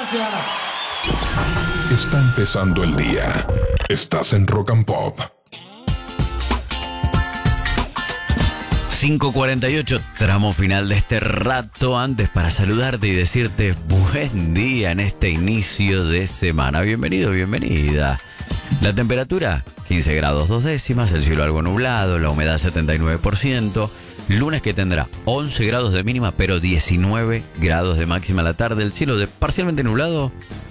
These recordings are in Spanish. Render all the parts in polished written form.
Gracias. Está empezando el día. Estás en Rock and Pop. 5:48, tramo final de este rato. Antes para saludarte y decirte buen día en este inicio de semana. Bienvenido, bienvenida. La temperatura, 15 grados 2 décimas, el cielo algo nublado, la humedad 79%. Lunes que tendrá 11 grados de mínima, pero 19 grados de máxima a la tarde. El cielo de parcialmente nublado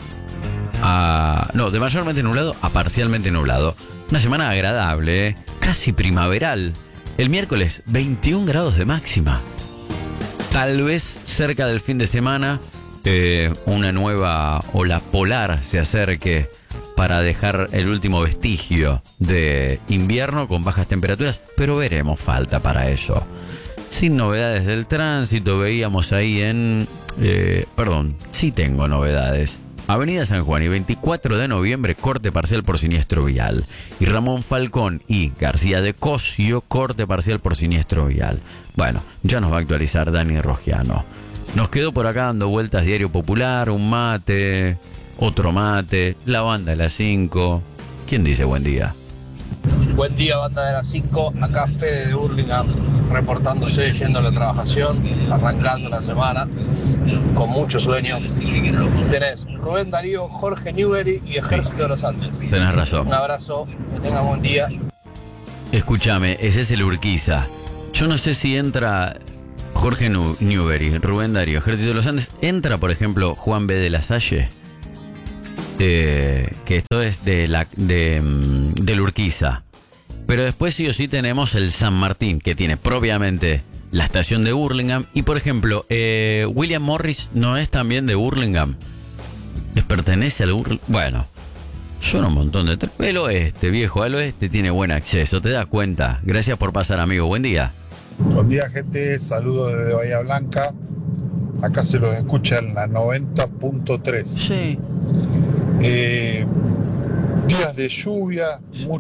de mayormente nublado a parcialmente nublado. Una semana agradable, casi primaveral. El miércoles, 21 grados de máxima. Tal vez cerca del fin de semana una nueva ola polar se acerque para dejar el último vestigio de invierno con bajas temperaturas, pero veremos, falta para eso. Sin novedades del tránsito, veíamos ahí sí tengo novedades. Avenida San Juan y 24 de noviembre, corte parcial por siniestro vial. Y Ramón Falcón y García de Cosio, corte parcial por siniestro vial. Bueno, ya nos va a actualizar Dani Rogiano. Nos quedó por acá dando vueltas Diario Popular, un mate, otro mate, la banda de las 5. ¿Quién dice buen día? Buen día, banda de las 5. Acá Fede de Burlingame, reportándose, yendo a la trabajación, arrancando la semana, con mucho sueño. Tenés Rubén Darío, Jorge Newbery y Ejército de los Andes. Tenés razón. Un abrazo, que tengan buen día. Escúchame, ese es el Urquiza. Yo no sé si entra Jorge Newbery, Rubén Darío, Ejército de los Andes. Entra, por ejemplo, Juan B. de la Salle. Que esto es del Urquiza. Pero después sí o sí tenemos el San Martín, que tiene propiamente la estación de Burlingame. Y por ejemplo, William Morris no es también de Burlingame. Pertenece al Burlingame. Bueno, son un montón de... El oeste, viejo, al oeste tiene buen acceso, ¿te das cuenta? Gracias por pasar, amigo. Buen día. Buen día, gente. Saludos desde Bahía Blanca. Acá se los escucha en la 90.3. Sí. Días de lluvia,